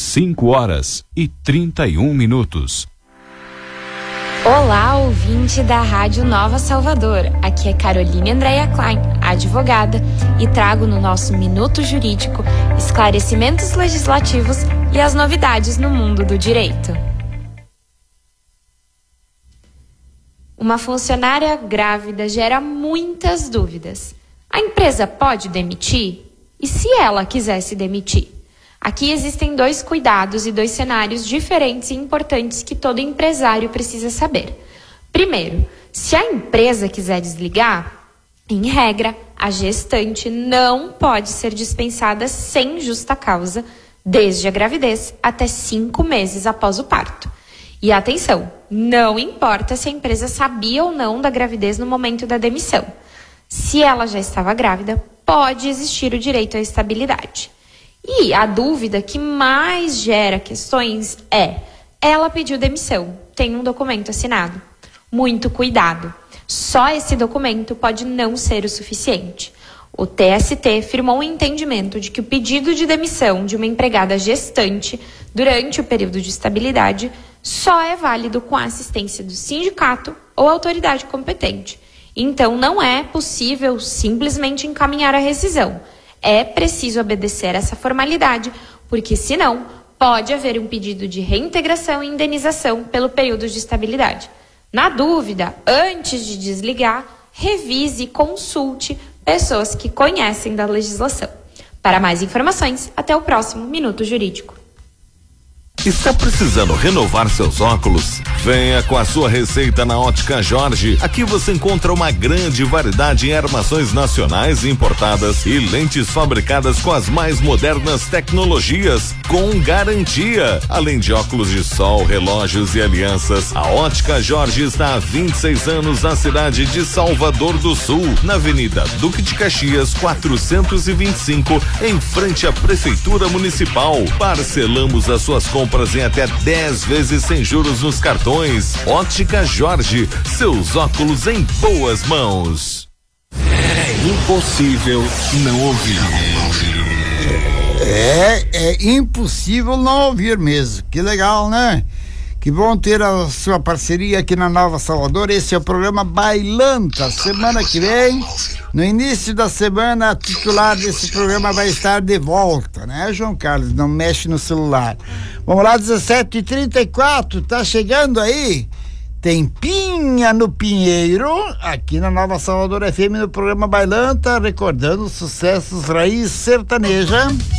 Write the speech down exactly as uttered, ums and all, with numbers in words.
cinco horas e trinta e um minutos. Olá, ouvinte da Rádio Nova Salvador. Aqui é Caroline Andréia Klein, advogada, e trago no nosso Minuto Jurídico esclarecimentos legislativos e as novidades no mundo do direito. Uma funcionária grávida gera muitas dúvidas. A empresa pode demitir? E se ela quiser se demitir? Aqui existem dois cuidados e dois cenários diferentes e importantes que todo empresário precisa saber. Primeiro, se a empresa quiser desligar, em regra, a gestante não pode ser dispensada sem justa causa, desde a gravidez até cinco meses após o parto. E atenção, não importa se a empresa sabia ou não da gravidez no momento da demissão. Se ela já estava grávida, pode existir o direito à estabilidade. E a dúvida que mais gera questões é: ela pediu demissão, tem um documento assinado. Muito cuidado, só esse documento pode não ser o suficiente. O T S T firmou um entendimento de que o pedido de demissão de uma empregada gestante durante o período de estabilidade só é válido com a assistência do sindicato ou autoridade competente. Então não é possível simplesmente encaminhar a rescisão. É preciso obedecer essa formalidade, porque senão pode haver um pedido de reintegração e indenização pelo período de estabilidade. Na dúvida, antes de desligar, revise e consulte pessoas que conhecem da legislação. Para mais informações, até o próximo Minuto Jurídico. Está precisando renovar seus óculos? Venha com a sua receita na Ótica Jorge. Aqui você encontra uma grande variedade em armações nacionais e importadas e lentes fabricadas com as mais modernas tecnologias, com garantia. Além de óculos de sol, relógios e alianças, a Ótica Jorge está há vinte e seis anos na cidade de Salvador do Sul, na Avenida Duque de Caxias, quatrocentos e vinte e cinco, em frente à Prefeitura Municipal. Parcelamos as suas compras em até dez vezes sem juros nos cartões. Ótica Jorge, seus óculos em boas mãos. É impossível não ouvir. É, é impossível não ouvir mesmo. Que legal, né? Que bom ter a sua parceria aqui na Nova Salvador. Esse é o programa Bailanta. Semana que vem, no início da semana, a titular desse programa vai estar de volta, né, João Carlos? Não mexe no celular. Vamos lá, dezessete e trinta e quatro, tá chegando aí? Tem Pinha no Pinheiro, aqui na Nova Salvador F M, no programa Bailanta, recordando os sucessos raiz sertaneja.